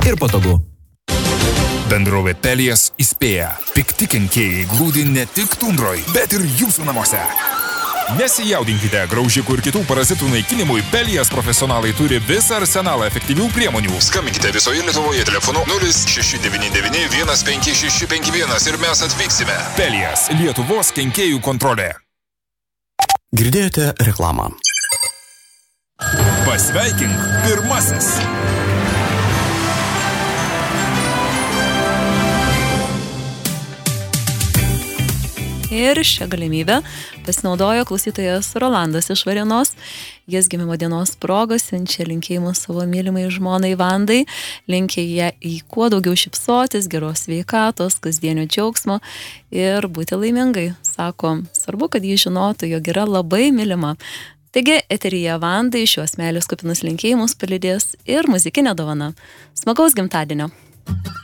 ir patogu. Bendrovė Pelijas įspėja. Pikti kenkėjai glūdi ne tik tundroj, bet ir jūsų namuose. Nesijaudinkite, graužikų ir kitų parazitų naikinimui Pelijas profesionalai turi visą arsenalą efektyvių priemonių. Skambinkite visoje Lietuvoje telefonu 0699 15651 ir mes atvyksime. Pelijas – Lietuvos kenkėjų kontrolė. Girdėjote reklamą. Pasveikink pirmasis. Ir šią galimybę pasinaudojo klausytojas Rolandas iš Varėnos. Jis gimimo dienos proga siunčia linkėjimus savo mylimai žmonai Vandai. Linkia ją į kuo daugiau šypsotis, geros sveikatos, kasdienio džiaugsmo ir būti laimingai. Sako, svarbu, kad jį žinotų, jog yra labai mylima. Taigi, eteryje Vandai šios meilės kupinus linkėjimus palydės ir muzikinė dovana. Smagaus gimtadienio!